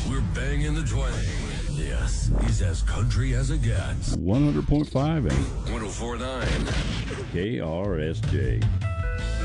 We're banging the twang. This is as country as it gets. 100.5 and 1049 KRSJ.